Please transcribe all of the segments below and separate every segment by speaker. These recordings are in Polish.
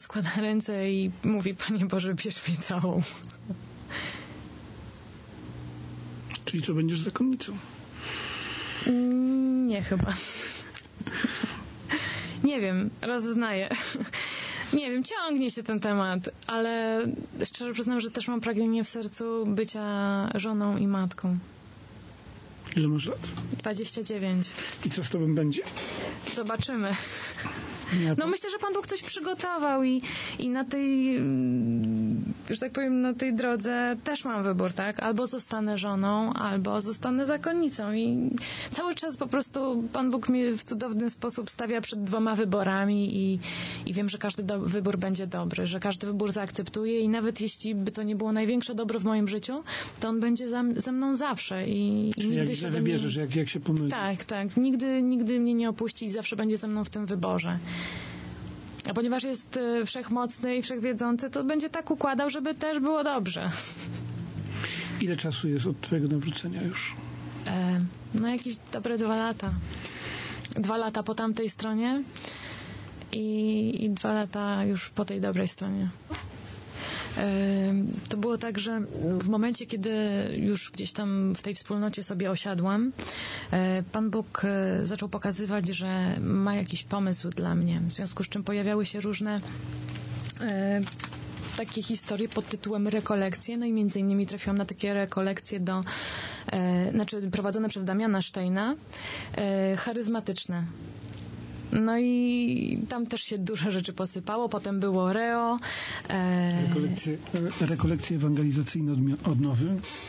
Speaker 1: składa ręce i mówi: Panie Boże, bierz mnie całą.
Speaker 2: Czyli co, będziesz zakonnicą?
Speaker 1: Nie, chyba. Nie wiem, rozeznaję. Nie wiem, ciągnie się ten temat, ale szczerze przyznam, że też mam pragnienie w sercu bycia żoną i matką.
Speaker 2: Ile masz lat?
Speaker 1: 29.
Speaker 2: I co z tobą będzie?
Speaker 1: Zobaczymy. No myślę, że Pan Bóg coś przygotował i na tej, że tak powiem, na tej drodze też mam wybór, tak? Albo zostanę żoną, albo zostanę zakonnicą i cały czas po prostu Pan Bóg mnie w cudowny sposób stawia przed 2 wyborami i wiem, że każdy wybór będzie dobry, że każdy wybór zaakceptuję i nawet jeśli by to nie było największe dobro w moim życiu, to on będzie ze mną zawsze i
Speaker 2: czyli
Speaker 1: nigdy
Speaker 2: jak
Speaker 1: się
Speaker 2: wybierzesz, jak się pomylisz.
Speaker 1: Tak. Nigdy mnie nie opuści i zawsze będzie ze mną w tym wyborze. A ponieważ jest wszechmocny i wszechwiedzący, to będzie tak układał, żeby też było dobrze.
Speaker 2: Ile czasu jest od twojego nawrócenia już?
Speaker 1: No jakieś dobre 2 lata. 2 lata po tamtej stronie i 2 lata już po tej dobrej stronie. To było tak, że w momencie, kiedy już gdzieś tam w tej wspólnocie sobie osiadłam, Pan Bóg zaczął pokazywać, że ma jakiś pomysł dla mnie, w związku z czym pojawiały się różne takie historie pod tytułem rekolekcje, no i między innymi trafiłam na takie rekolekcje prowadzone przez Damiana Steina, charyzmatyczne. No i tam też się dużo rzeczy posypało. Potem było Reo.
Speaker 2: Rekolekcje ewangelizacyjne odnowy.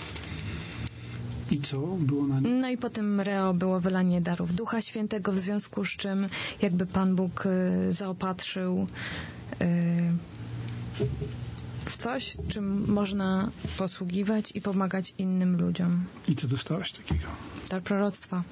Speaker 2: I co było na nim?
Speaker 1: No i potem Reo było wylanie darów Ducha Świętego, w związku z czym jakby Pan Bóg zaopatrzył w coś, czym można posługiwać i pomagać innym ludziom.
Speaker 2: I co dostałaś takiego?
Speaker 1: Dar proroctwa.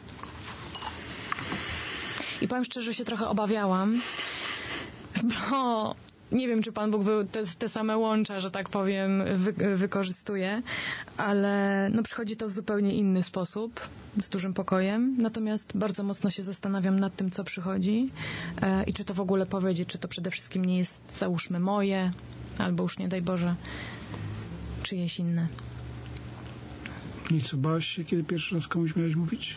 Speaker 1: I powiem szczerze, że się trochę obawiałam, bo nie wiem, czy Pan Bóg te same łącza, że tak powiem, wykorzystuje, ale no przychodzi to w zupełnie inny sposób, z dużym pokojem, natomiast bardzo mocno się zastanawiam nad tym, co przychodzi i czy to w ogóle powiedzieć, czy to przede wszystkim nie jest, załóżmy, moje, albo już nie daj Boże, czyjeś inne.
Speaker 2: I co, bałaś się, kiedy pierwszy raz komuś miałeś mówić?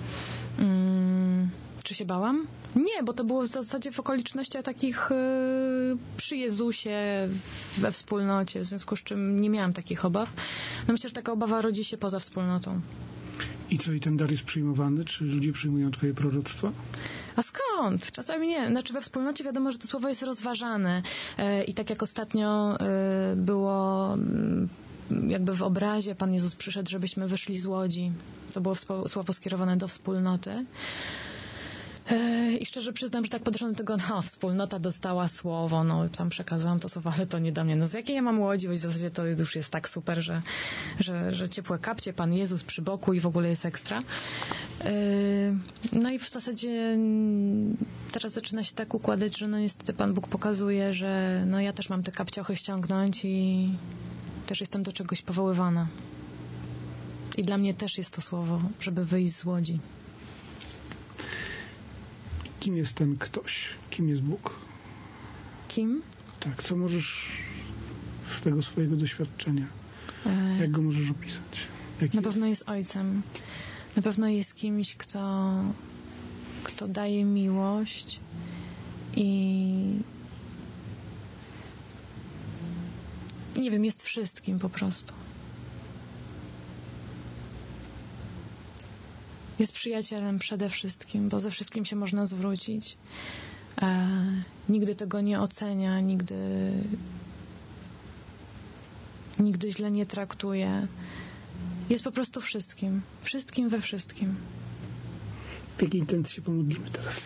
Speaker 1: Czy się bałam? Nie, bo to było w zasadzie w okolicznościach takich przy Jezusie, we wspólnocie, w związku z czym nie miałam takich obaw. No myślę, że taka obawa rodzi się poza wspólnotą.
Speaker 2: I co, i ten dar jest przyjmowany? Czy ludzie przyjmują twoje proroctwa?
Speaker 1: A skąd? Czasami nie. Znaczy we wspólnocie wiadomo, że to słowo jest rozważane. I tak jak ostatnio było jakby w obrazie, Pan Jezus przyszedł, żebyśmy wyszli z łodzi. To było słowo skierowane do wspólnoty. I szczerze przyznam, że tak podeszłam do tego, wspólnota dostała słowo, tam przekazałam to słowo, ale to nie do mnie. Z jakiej ja mam łodzi? Bo w zasadzie to już jest tak super, że ciepłe kapcie, Pan Jezus przy boku i w ogóle jest ekstra. No i w zasadzie teraz zaczyna się tak układać, że niestety Pan Bóg pokazuje, że ja też mam te kapciochy ściągnąć i też jestem do czegoś powoływana. I dla mnie też jest to słowo, żeby wyjść z łodzi.
Speaker 2: Kim jest ten ktoś? Kim jest Bóg?
Speaker 1: Kim?
Speaker 2: Tak, co możesz z tego swojego doświadczenia? Jak go możesz opisać?
Speaker 1: Na pewno jest ojcem. Na pewno jest kimś, kto daje miłość i nie wiem, jest wszystkim po prostu. Jest przyjacielem przede wszystkim, bo ze wszystkim się można zwrócić. Nigdy tego nie ocenia, nigdy źle nie traktuje. Jest po prostu wszystkim. Wszystkim we wszystkim.
Speaker 2: W jakiej intencji się pomodlimy teraz?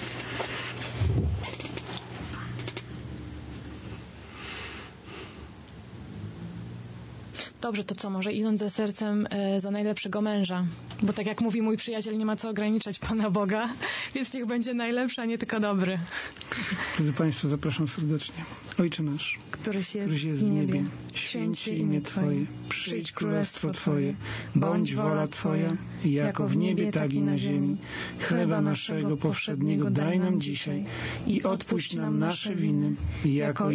Speaker 1: Dobrze, to co, może idąc ze sercem za najlepszego męża, bo tak jak mówi mój przyjaciel, nie ma co ograniczać Pana Boga, więc niech będzie najlepszy, a nie tylko dobry.
Speaker 2: Drodzy Państwo, zapraszam serdecznie. Ojcze nasz,
Speaker 1: któryś jest
Speaker 2: w niebie, święć się imię Twoje, przyjdź królestwo Twoje, bądź wola Twoja, jako w niebie, tak i na ziemi. Chleba naszego powszedniego daj nam dzisiaj i odpuść nam nasze winy, jako